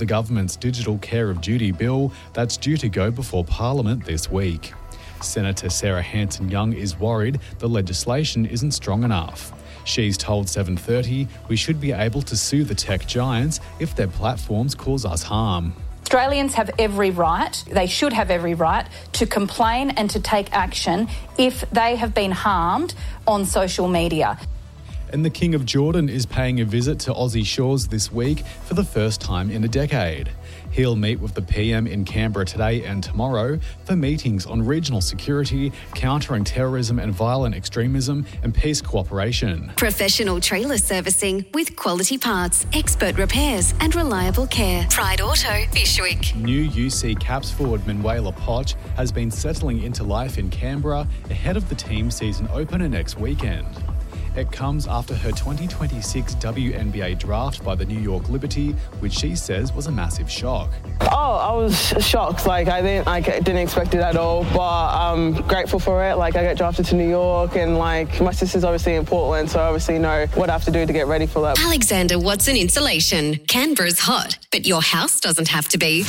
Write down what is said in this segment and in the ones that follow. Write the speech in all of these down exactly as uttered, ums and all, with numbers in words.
the government's Digital Care of Duty bill that's due to go before Parliament this week. Senator Sarah Hanson-Young is worried the legislation isn't strong enough. She's told seven thirty we should be able to sue the tech giants if their platforms cause us harm. Australians have every right, they should have every right, to complain and to take action if they have been harmed on social media. And the King of Jordan is paying a visit to Aussie shores this week for the first time in a decade. He'll meet with the P M in Canberra today and tomorrow for meetings on regional security, countering terrorism and violent extremism, and peace cooperation. Professional trailer servicing with quality parts, expert repairs and reliable care. Pride Auto, Fishwick. New U C Caps forward Manuela Poch has been settling into life in Canberra ahead of the team's season opener next weekend. It comes after her twenty twenty-six W N B A draft by the New York Liberty, which she says was a massive shock. Oh, I was shocked. Like, I didn't, like, didn't expect it at all, but I'm grateful for it. Like, I get drafted to New York, and, like, my sister's obviously in Portland, so I obviously know what I have to do to get ready for that. Alexander Watson Insulation. Canberra's hot, but your house doesn't have to be.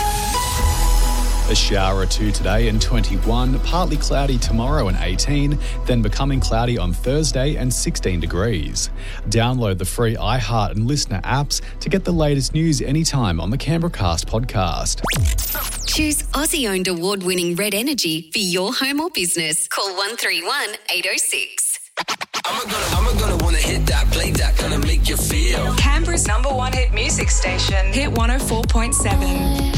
A shower or two today and twenty-one, partly cloudy tomorrow and eighteen, then becoming cloudy on Thursday and sixteen degrees. Download the free iHeart and Listener apps to get the latest news anytime on the Canberracast podcast. Choose Aussie-owned award-winning Red Energy for your home or business. Call one three one, eight oh six. I'm gonna, I'm gonna wanna hit that, play that, gonna make you feel. Canberra's number one hit music station, Hit one oh four point seven.